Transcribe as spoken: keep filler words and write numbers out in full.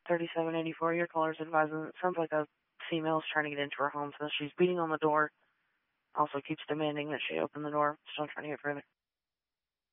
thirty-seven eighty-four, your caller's advising it sounds like a female's trying to get into her home, so she's beating on the door. Also keeps demanding that she open the door. Still trying to get further.